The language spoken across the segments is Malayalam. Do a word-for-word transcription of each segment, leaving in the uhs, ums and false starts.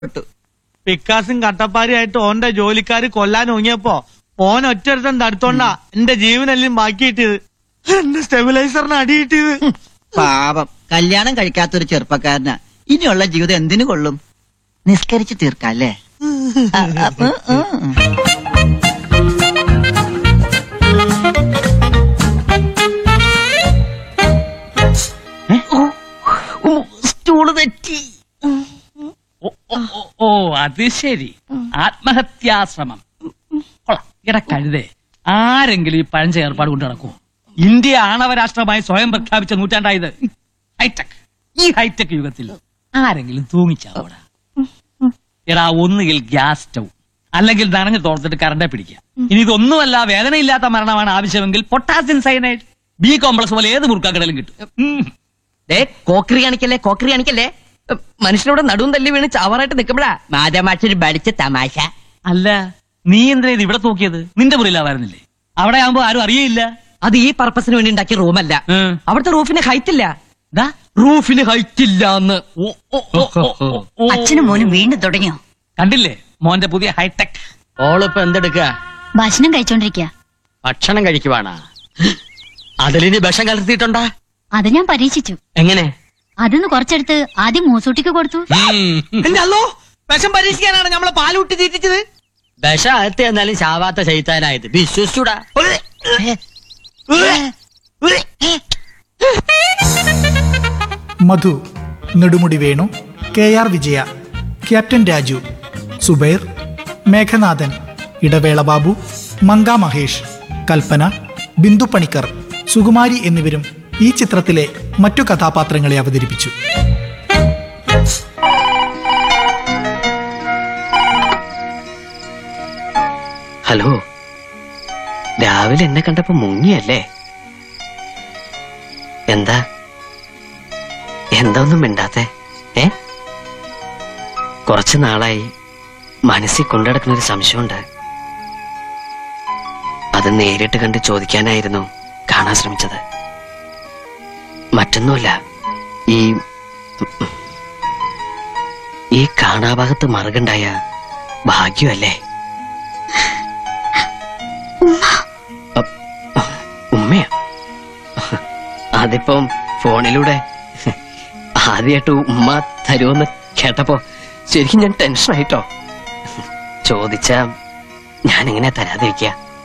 പിക്കാസും കട്ടപ്പാരിയായിട്ട് ഓന്റെ ജോലിക്കാര് കൊല്ലാൻ ഒങ്ങിയപ്പോ ഓൻ ഒറ്റൊരുത്തൻ തടുത്തോണ്ടാ എന്റെ ജീവനെല്ലാം ബാക്കിയിട്ടത്. എന്റെ സ്റ്റെബിലൈസറിന് അടിയിട്ടത്. പാപം, കല്യാണം കഴിക്കാത്തൊരു ചെറുപ്പക്കാരനാ. ഇനിയുള്ള ജീവിതം എന്തിനു കൊള്ളും? നിസ്കരിച്ച് തീർക്കല്ലേ? സ്റ്റൂള് തെറ്റി. ഓ അത് ശരി, ആത്മഹത്യാശ്രമം. ഇട കഴുതേ, ആരെങ്കിലും ഈ പഴഞ്ച ഏർപ്പാട് കൊണ്ട് നടക്കുമോ? ഇന്ത്യ ആണവരാഷ്ട്രമായി സ്വയം പ്രഖ്യാപിച്ച നൂറ്റാണ്ടായത്. ഹൈടെക്, ഈ ഹൈടെക് യുഗത്തിൽ ആരെങ്കിലും തൂങ്ങിച്ചാവൂടാ. എടാ, ഒന്നുകിൽ ഗ്യാസ് സ്റ്റൗ അല്ലെങ്കിൽ നനഞ്ഞു തോർത്തിട്ട് കറണ്ടെ പിടിക്കുക. ഇനി ഇതൊന്നുമല്ല, വേദനയില്ലാത്ത മരണമാണ് ആവശ്യമെങ്കിൽ പൊട്ടാസ്യം സയനൈഡ്, ബി കോംപ്ലക്സ് പോലെ ഏത് മുറുക്കാക്കടലും കിട്ടും. Cookery കാണിക്കല്ലേ, cookery കാണിക്കല്ലേ. മനുഷ്യനോട് നടുവും തല്ലി വീണ് ചാവാറായിട്ട് നിൽക്കുമ്പോഴാ മാതാമാക്ഷര് പഠിച്ച തമാശ. അല്ല, നീ എന്തിനാ ഇത് ഇവിടെ തൂക്കിയത്? നിന്റെ മുറിയിലാവായിരുന്നില്ലേ? അവിടെ ആകുമ്പോ ആരും അറിയയില്ല. അത് ഈ പർപ്പസിന് വേണ്ടി ഉണ്ടാക്കിയ റൂമല്ല. അവിടുത്തെ റൂഫിന് ഹൈറ്റ് ഇല്ല. റൂഫിന് ഹൈറ്റ് ഇല്ല എന്ന് അച്ഛനും മോനും വീണ്ടും തുടങ്ങിയോ? കണ്ടില്ലേ മോന്റെ പുതിയ ഹൈടെക്? ഓളിപ്പോ എന്തെടുക്ക? ഭക്ഷണം കഴിച്ചോണ്ടിരിക്കുക. ഭക്ഷണം കഴിക്കുവാണാ? അതിലിനി വിഷം കലർത്തിയിട്ടുണ്ടാ? അത് ഞാൻ പരീക്ഷിച്ചു. എങ്ങനെ? അതൊന്ന് കുറച്ചെടുത്ത് ആദ്യം മൂസൂട്ടിക്ക് കൊടുത്തു. അല്ലോ, വിഷം പരീക്ഷിക്കാനാണ് നമ്മളെ പാലൂട്ടി തീറ്റിച്ചത്. വിഷം അകത്ത് എന്നാലും ചാവാത്ത ചെയ്താനായത് വിശ്വസിച്ചൂടാ. മധു, നെടുമുടി വേണു, കെ ആർ വിജയ, ക്യാപ്റ്റൻ രാജു, സുബൈർ, മേഘനാഥൻ, ഇടവേള ബാബു, മങ്ക മഹേഷ്, കൽപ്പന, ബിന്ദു പണിക്കർ, സുകുമാരി എന്നിവരും ഈ ചിത്രത്തിലെ മറ്റു കഥാപാത്രങ്ങളെ അവതരിപ്പിച്ചു. ഹലോ, രാവിലെ എന്നെ കണ്ടപ്പോ മുങ്ങിയല്ലേ? എന്താ എന്താ ഒന്നും മിണ്ടാത്തെ? ഏ കുറച്ചു നാളായി മനസ്സിൽ കൊണ്ടുനടക്കുന്ന ഒരു സംശയമുണ്ട്. അത് നേരിട്ട് കണ്ട് ചോദിക്കാനായിരുന്നു കാണാൻ ശ്രമിച്ചത്. മറ്റൊന്നുമല്ല, ഈ ഈ കാണാഭാഗത്ത് മറുകുണ്ടായ ഭാഗ്യമല്ലേ? ഉമ്മയാ? അതിപ്പം ഫോണിലൂടെ ആദ്യമായിട്ട് ഉമ്മ തരുമെന്ന് കേട്ടപ്പോ ശരിക്കും ഞാൻ ടെൻഷനായിട്ടോ. ചോദിച്ചാ ഞാൻ എങ്ങനെ തരാതിരിക്ക?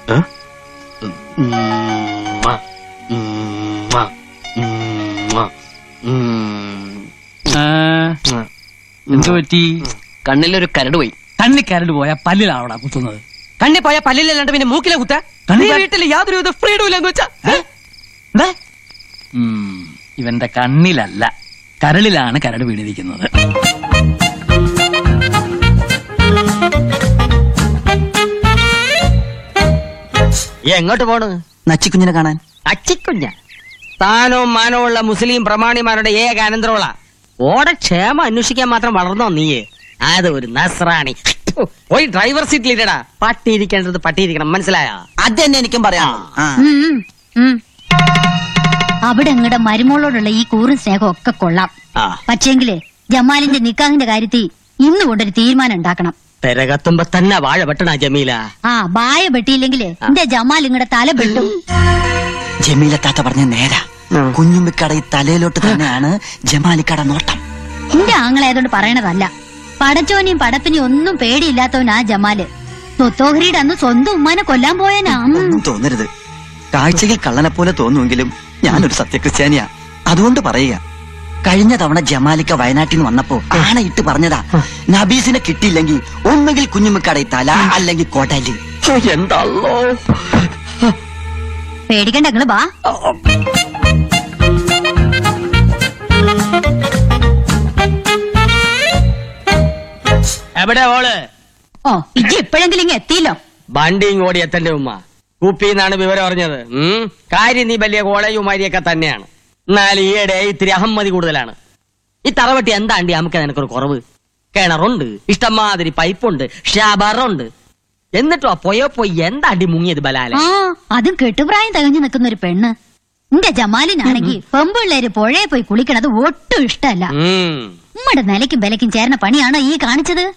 എന്തു പറ്റി? കണ്ണിലൊരു കരട് പോയി. കണ്ണി കരട് പോയാ പല്ലിലാണോടാ കുത്തുന്നത്? കണ്ണി പോയ പല്ലിലല്ലാണ്ട് പിന്നെ മൂക്കിലെ കുത്ത. വീട്ടിൽ യാതൊരു ഫ്രീഡം ഇല്ലെന്ന് വെച്ചാ ഇവന്റെ കണ്ണിലല്ല, കരളിലാണ് കരട് വീണിരിക്കുന്നത്. എങ്ങോട്ട് പോണ്? നച്ചിക്കുഞ്ഞിനെ കാണാൻ. അച്ചിക്കുഞ്ഞ താനോ മാനോ ഉള്ള മുസ്ലിം പ്രമാണിമാരുടെ ഏക അനന്തരമുള്ള ഓടെ ക്ഷേമം അന്വേഷിക്കാൻ മാത്രം വളർന്നോ നീയെ? അത് ഒരു നസ്രാണി. പോയി ഡ്രൈവർ സീറ്റിലിട്ടടാ. പട്ടിയിരിക്കേണ്ടത് പട്ടിയിരിക്കണം, മനസ്സിലായോ? അത് തന്നെ എനിക്കും പറയാം. ഉം, ഉം. അവിടെ നിങ്ങളുടെ മരുമോളോടുള്ള ഈ കൂറും സ്നേഹം ഒക്കെ കൊള്ളാം. പക്ഷേങ്കില് ജമാലിന്റെ നിക്കാഹിന്റെ കാര്യത്തിൽ ഇന്ന് കൊണ്ടൊരു തീരുമാനം ഉണ്ടാക്കണം. പെരകത്തുമ്പോ തന്നെ വാഴ വെട്ടണ ജമീല. ആ ബായ വെട്ടിയില്ലെങ്കില് എന്റെ ജമാൽ നിങ്ങളുടെ തല വെട്ടും. ജമീല താത്ത പറഞ്ഞ നേരാ. കുഞ്ഞുമ്മിക്കട ഈ തലയിലോട്ട് തന്നെയാണ് ജമാലിക്കട നോട്ടം. എന്റെ ആങ്ങളായതുകൊണ്ട് പറയണതല്ല. പടച്ചോനെയും പടപ്പിനെയും ഒന്നും പേടിയില്ലാത്തവനാ ജമാല്. തൊത്തോഹരിയുടെ അന്ന് സ്വന്തം ഉമ്മാനെ കൊല്ലാൻ പോയനാ. ഒന്നും തോന്നരുത്. കാഴ്ചയിൽ കള്ളനെ പോലെ തോന്നുമെങ്കിലും ഞാനൊരു സത്യക്രിസ്ത്യാനിയാ. അതുകൊണ്ട് പറയുക, കഴിഞ്ഞ തവണ ജമാലിക്ക വയനാട്ടിൽ നിന്ന് വന്നപ്പോ ആണയിട്ട് പറഞ്ഞതാ, നബീസിനെ കിട്ടിയില്ലെങ്കിൽ ഒന്നുകിൽ കുഞ്ഞുമ്മിക്കട തല അല്ലെങ്കിൽ കോട്ടല്. എന്താണല്ലോ പേടിക്കണ്ട, നിങ്ങള് ബാ. എവിടെ ഓള്? ഓ ഇജ്ജ് ഇപ്പോഴെങ്കിലും ഇങ്ങ് എത്തിയില്ലോ. വണ്ടിയും ഓടി എത്തന്റെ ഉമ്മ. കുപ്പിന്നാണ് വിവരം അറിഞ്ഞത്. ഉം കാര്യം നീ വലിയ കോളേജുമാരിയൊക്കെ തന്നെയാണ്. എന്നാൽ ഈയിടെ ഇത്തിരി അഹമ്മതി കൂടുതലാണ്. ഈ തറവട്ടി എന്താണ്ടി നമുക്ക് നിനക്കൊരു കുറവ്? കിണറുണ്ട്, ഇഷ്ടംമാതിരി പൈപ്പുണ്ട്, ഷാബറുണ്ട്. എന്നിട്ടോ പോയോ പോയി എന്താണ്ടി മുങ്ങിയത് ബലാലെ? ആ അതും കെട്ടുപ്രായം തികഞ്ഞു നിൽക്കുന്ന ഒരു പെണ്ണ്. എന്റെ ജമാലിനാണെങ്കിൽ പെമ്പിള്ളേര് പുഴയെ പോയി കുളിക്കണത് ഒട്ടും ഇഷ്ടമല്ല. ഉമ്മയുടെ നിലയ്ക്കും വിലയ്ക്കും ചേർന്ന പണിയാണോ ഈ കാണിച്ചത്?